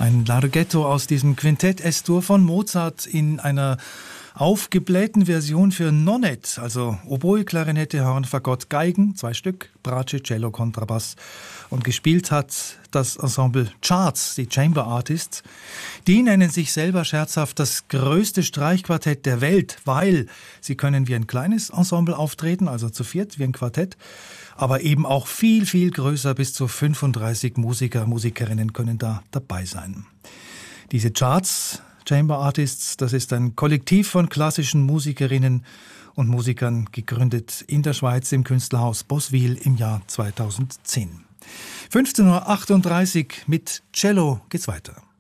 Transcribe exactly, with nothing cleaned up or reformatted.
Ein Larghetto aus diesem Quintett Es-Dur von Mozart in einer aufgeblähten Version für Nonett, also Oboe, Klarinette, Horn, Fagott, Geigen, zwei Stück, Bratsche, Cello, Kontrabass. Und gespielt hat das Ensemble Charts, die Chamber Artists. Die nennen sich selber scherzhaft das größte Streichquartett der Welt, weil sie können wie ein kleines Ensemble auftreten, also zu viert wie ein Quartett, aber eben auch viel, viel größer, bis zu fünfunddreißig Musiker, Musikerinnen können da dabei sein. Diese Charts, Chamber Artists, das ist ein Kollektiv von klassischen Musikerinnen und Musikern, gegründet in der Schweiz im Künstlerhaus Boswil im Jahr zweitausendzehn. fünfzehn Uhr achtunddreißig mit Cello geht's weiter.